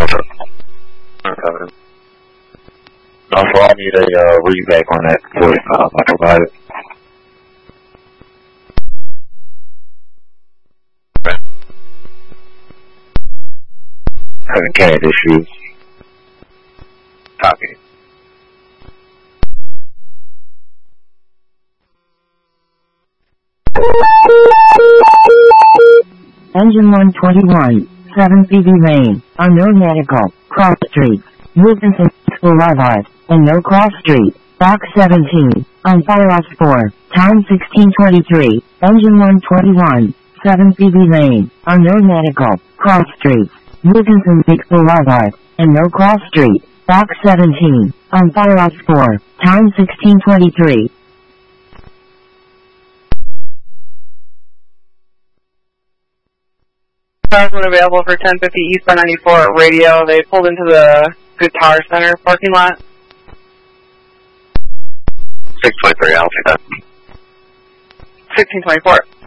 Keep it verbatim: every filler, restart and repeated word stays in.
Okay. Also, I need a uh, read back on that voice uh, I provided. Having cat issues. Copy. Engine one twenty-one, seven B B Lane, unknown medical, cross street, Wilkinson, School Boulevard, and no cross street, box seventeen, on Firehouse four, time sixteen twenty-three, engine one twenty-one, seven B B Lane, unknown medical, cross street, Wilkinson, School Boulevard, and no cross street, box seventeen, on Firehouse four, time sixteen twenty-three. One available for ten fifty eastbound ninety-four radio. They pulled into the Guitar Center parking lot. six twenty-three, I'll take that. sixteen twenty-four.